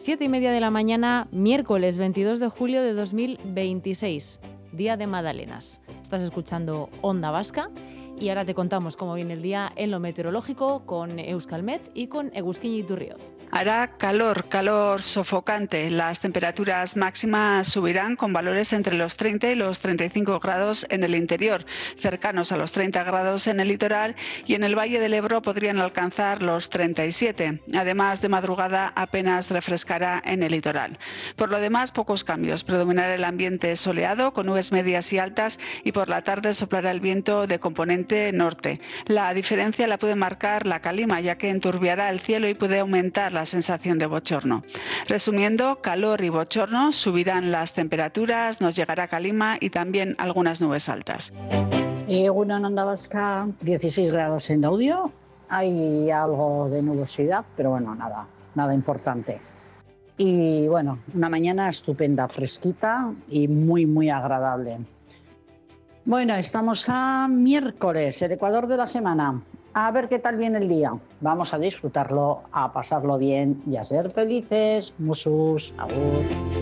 7:30 de la mañana, miércoles 22 de julio de 2026, Día de Madalenas. Estás escuchando Onda Vasca y ahora te contamos cómo viene el día en lo meteorológico con Euskalmet y con Egusquiña Iturrioz. Hará calor sofocante. Las temperaturas máximas subirán con valores entre los 30 y los 35 grados en el interior, cercanos a los 30 grados en el litoral, y en el Valle del Ebro podrían alcanzar los 37. Además, de madrugada apenas refrescará en el litoral. Por lo demás, pocos cambios. Predominará el ambiente soleado con nubes medias y altas, y por la tarde soplará el viento de componente norte. La diferencia la puede marcar la calima, ya que enturbiará el cielo y puede aumentar la sensación de bochorno. Resumiendo, calor y bochorno, subirán las temperaturas, nos llegará calima y también algunas nubes altas. Egunon en Onda Vasca, 16 grados en Daudio, hay algo de nubosidad, pero bueno, nada importante. Y bueno, una mañana estupenda, fresquita y muy agradable. Bueno, estamos a miércoles, el Ecuador de la semana. A ver qué tal viene el día. Vamos a disfrutarlo, a pasarlo bien y a ser felices. Musus, agur.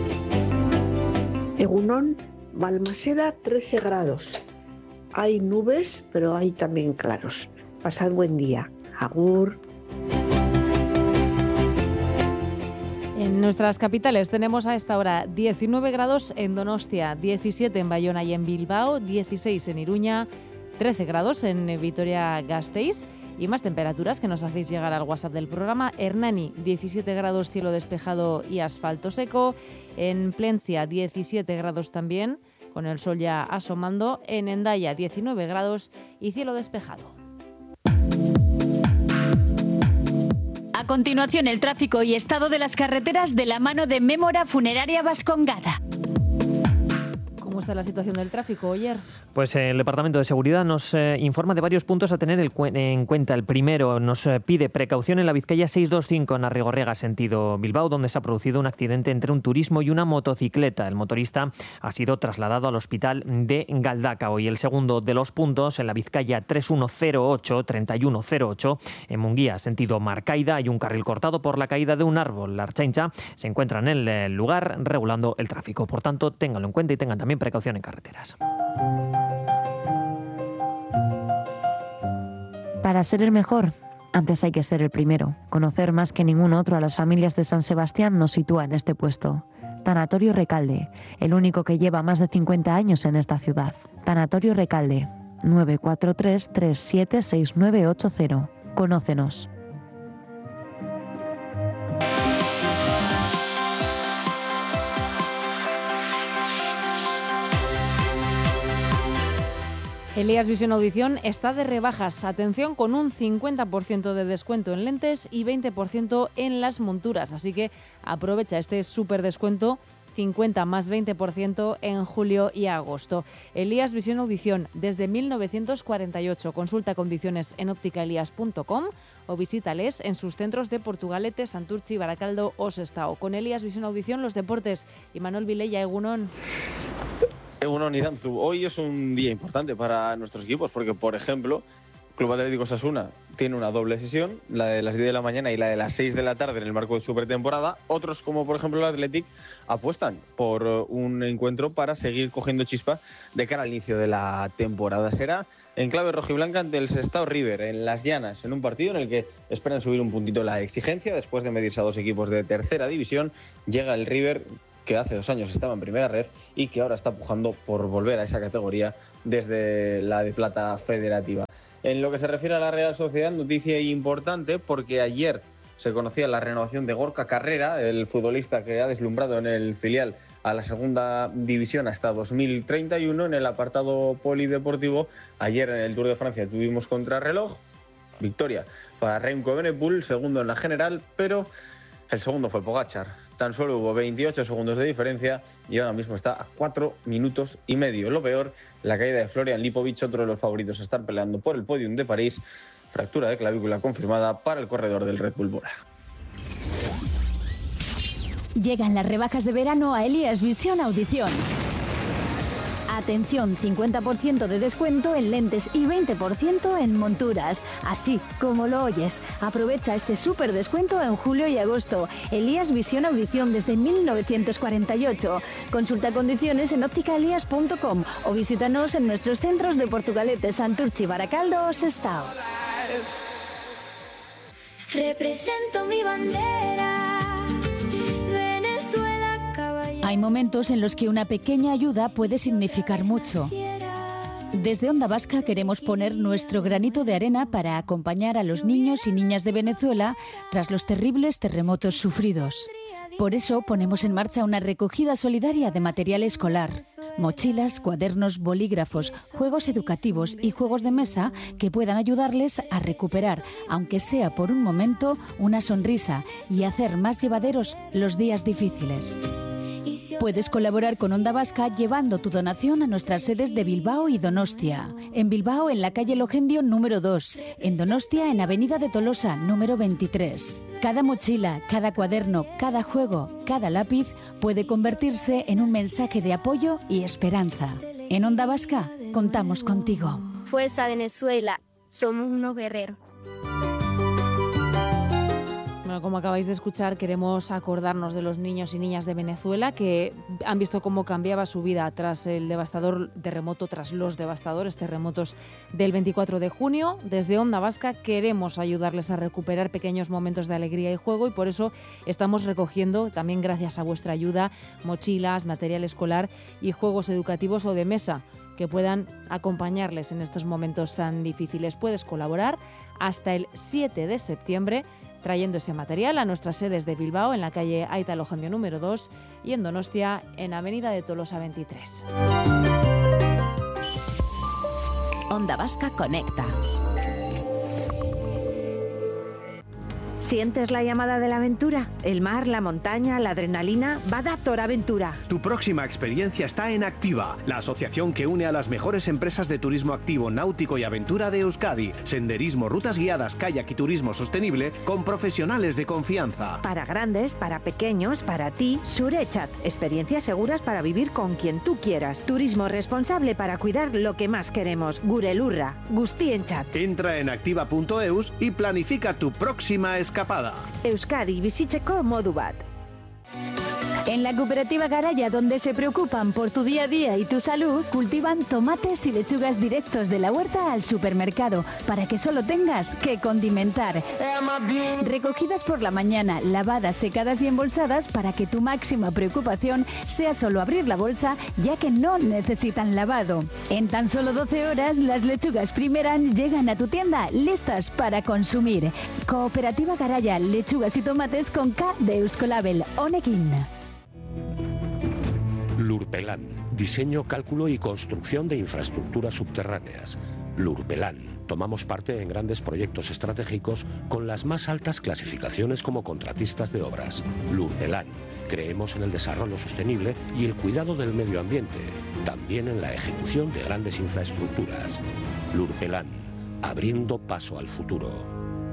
Egunon, Balmaseda, 13 grados. Hay nubes, pero hay también claros. Pasad buen día. Agur. En nuestras capitales tenemos a esta hora 19 grados en Donostia, 17 en Bayona y en Bilbao, 16 en Iruña, 13 grados en Vitoria-Gasteiz y más temperaturas que nos hacéis llegar al WhatsApp del programa. Hernani, 17 grados, cielo despejado y asfalto seco. En Plencia, 17 grados también, con el sol ya asomando. En Hendaya, 19 grados y cielo despejado. A continuación, el tráfico y estado de las carreteras de la mano de Mémora Funeraria Vascongada. ¿Cómo está la situación del tráfico, Oyer? Pues el Departamento de Seguridad nos informa de varios puntos a tener en cuenta. El primero nos pide precaución en la Vizcaya 625 en Arrigorriaga, sentido Bilbao, donde se ha producido un accidente entre un turismo y una motocicleta. El motorista ha sido trasladado al hospital de Galdacao. Y el segundo de los puntos, en la Vizcaya 3108 en Munguía, sentido Marcaida, hay un carril cortado por la caída de un árbol. La Ertzaintza se encuentra en el lugar regulando el tráfico. Por tanto, ténganlo en cuenta y tengan también precaución en carreteras. Para ser el mejor, antes hay que ser el primero. Conocer más que ningún otro a las familias de San Sebastián nos sitúa en este puesto. Tanatorio Recalde, el único que lleva más de 50 años en esta ciudad. Tanatorio Recalde, 943 376980. Conócenos. Elías Visión Audición está de rebajas. Atención, con un 50% de descuento en lentes y 20% en las monturas. Así que aprovecha este súper descuento, 50 más 20% en julio y agosto. Elías Visión Audición desde 1948. Consulta condiciones en opticaelias.com o visítales en sus centros de Portugalete, Santurtzi, Baracaldo o Sestao. Con Elías Visión Audición, los deportes. Y Manuel Vilella, Egunon. Egunon Iranzu, hoy es un día importante para nuestros equipos porque, por ejemplo, Club Atlético Osasuna tiene una doble sesión, la de las 10 de la mañana y la de las 6 de la tarde en el marco de su pretemporada. Otros, como por ejemplo el Athletic, apuestan por un encuentro para seguir cogiendo chispa de cara al inicio de la temporada. Será en clave rojiblanca ante el Sestao River en Las Llanas, en un partido en el que esperan subir un puntito la exigencia. Después de medirse a dos equipos de tercera división, llega el River, que hace 2 años estaba en primera red y que ahora está pujando por volver a esa categoría desde la de plata federativa. En lo que se refiere a la Real Sociedad, noticia importante porque ayer se conocía la renovación de Gorka Carrera, el futbolista que ha deslumbrado en el filial a la segunda división hasta 2031. En el apartado polideportivo, ayer en el Tour de Francia tuvimos contrarreloj, victoria para Remco Evenepoel, segundo en la general, pero el segundo fue Pogačar. Tan solo hubo 28 segundos de diferencia y ahora mismo está a 4 minutos y medio. Lo peor, la caída de Florian Lipovic, otro de los favoritos a estar peleando por el podium de París. Fractura de clavícula confirmada para el corredor del Red Bull Bora. Llegan las rebajas de verano a Elías Visión Audición. Atención, 50% de descuento en lentes y 20% en monturas. Así como lo oyes. Aprovecha este súper descuento en julio y agosto. Elías Visión Audición desde 1948. Consulta condiciones en ópticaelías.com o visítanos en nuestros centros de Portugalete, Santurchi, Baracaldo o Sestao. Represento mi bandera, Venezuela, caballero. Hay momentos en los que una pequeña ayuda puede significar mucho. Desde Onda Vasca queremos poner nuestro granito de arena para acompañar a los niños y niñas de Venezuela tras los terribles terremotos sufridos. Por eso ponemos en marcha una recogida solidaria de material escolar, mochilas, cuadernos, bolígrafos, juegos educativos y juegos de mesa que puedan ayudarles a recuperar, aunque sea por un momento, una sonrisa y hacer más llevaderos los días difíciles. Puedes colaborar con Onda Vasca llevando tu donación a nuestras sedes de Bilbao y Donostia. En Bilbao, en la calle Logendio número 2. En Donostia, en Avenida de Tolosa número 23. Cada mochila, cada cuaderno, cada juego, cada lápiz puede convertirse en un mensaje de apoyo y esperanza. En Onda Vasca, contamos contigo. Fuerza Venezuela, somos unos guerreros. Bueno, como acabáis de escuchar, queremos acordarnos de los niños y niñas de Venezuela que han visto cómo cambiaba su vida tras el devastador terremoto, tras los devastadores terremotos del 24 de junio. Desde Onda Vasca queremos ayudarles a recuperar pequeños momentos de alegría y juego y por eso estamos recogiendo, también gracias a vuestra ayuda, mochilas, material escolar y juegos educativos o de mesa que puedan acompañarles en estos momentos tan difíciles. Puedes colaborar hasta el 7 de septiembre trayendo ese material a nuestras sedes de Bilbao, en la calle Aita Logendio número 2 y en Donostia, en Avenida de Tolosa 23. Onda Vasca conecta. ¿Sientes la llamada de la aventura? El mar, la montaña, la adrenalina. Bada Toraventura. Tu próxima experiencia está en Activa, la asociación que une a las mejores empresas de turismo activo, náutico y aventura de Euskadi. Senderismo, rutas guiadas, kayak y turismo sostenible con profesionales de confianza. Para grandes, para pequeños, para ti, Surechat. Experiencias seguras para vivir con quien tú quieras. Turismo responsable para cuidar lo que más queremos. Gurelurra, Guztienchat. Entra en activa.eus y planifica tu próxima escapada. Euskadi bizitzeko modu bat. En la cooperativa Garaya, donde se preocupan por tu día a día y tu salud, cultivan tomates y lechugas directos de la huerta al supermercado, para que solo tengas que condimentar. Recogidas por la mañana, lavadas, secadas y embolsadas para que tu máxima preocupación sea solo abrir la bolsa, ya que no necesitan lavado. En tan solo 12 horas, las lechugas Primeran llegan a tu tienda listas para consumir. Cooperativa Garaya, lechugas y tomates con K de Euskolabel. Honekin. Lurpelan, diseño, cálculo y construcción de infraestructuras subterráneas. Lurpelan, tomamos parte en grandes proyectos estratégicos con las más altas clasificaciones como contratistas de obras. Lurpelan, creemos en el desarrollo sostenible y el cuidado del medio ambiente, también en la ejecución de grandes infraestructuras. Lurpelan, abriendo paso al futuro.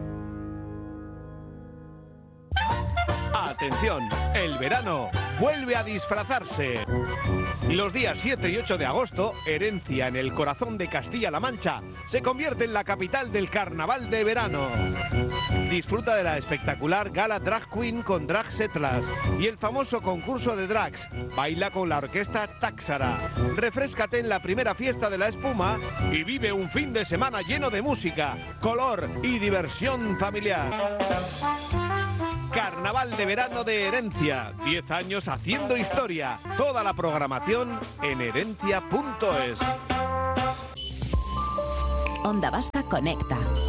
¡Atención! El verano vuelve a disfrazarse. Los días 7 y 8 de agosto, Herencia, en el corazón de Castilla-La Mancha, se convierte en la capital del carnaval de verano. Disfruta de la espectacular gala Drag Queen con Drag Setlas y el famoso concurso de drags. Baila con la orquesta Táxara. Refréscate en la primera fiesta de la espuma y vive un fin de semana lleno de música, color y diversión familiar. Carnaval de verano de Herencia, 10 años haciendo historia. Toda la programación en herencia.es. Onda Vasca conecta.